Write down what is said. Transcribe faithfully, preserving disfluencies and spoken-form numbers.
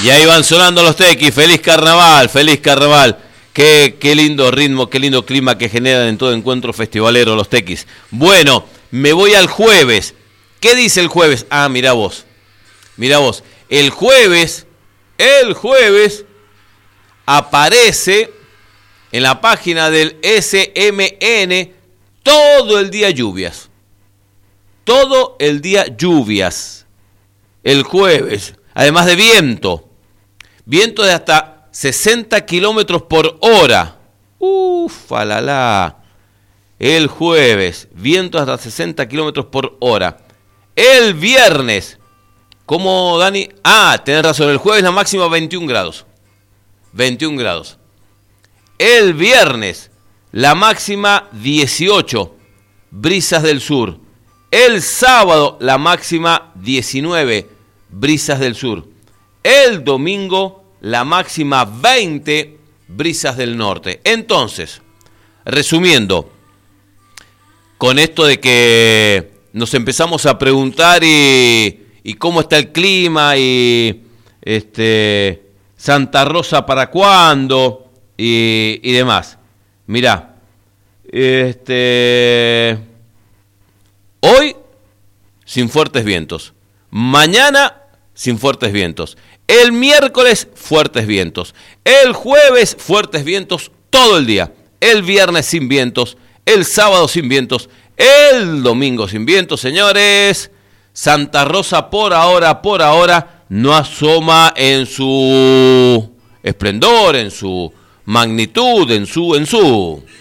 Y ahí van sonando los tequis. Feliz carnaval, feliz carnaval. Qué, qué lindo ritmo, qué lindo clima que generan en todo encuentro festivalero los tequis. Bueno, me voy al jueves. ¿Qué dice el jueves? Ah, mirá vos. Mirá vos. El jueves, el jueves, aparece en la página del S M N todo el día lluvias. Todo el día lluvias. El jueves. Además de viento. Viento de hasta sesenta kilómetros por hora. Ufalala. El jueves, viento hasta sesenta kilómetros por hora. El viernes, ¿cómo, Dani? Ah, tenés razón, el jueves la máxima veintiún grados. veintiún grados. El viernes, la máxima dieciocho, brisas del sur. El sábado, la máxima diecinueve, brisas del sur. El domingo, la máxima veinte, brisas del norte. Entonces, resumiendo, con esto de que nos empezamos a preguntar y, y cómo está el clima y este Santa Rosa para cuándo y, y demás. Mirá, este, hoy sin fuertes vientos, mañana sin fuertes vientos. El miércoles, fuertes vientos. El jueves, fuertes vientos todo el día. El viernes, sin vientos. El sábado, sin vientos. El domingo, sin vientos, señores. Santa Rosa, por ahora, por ahora, no asoma en su esplendor, en su magnitud, en su, en su...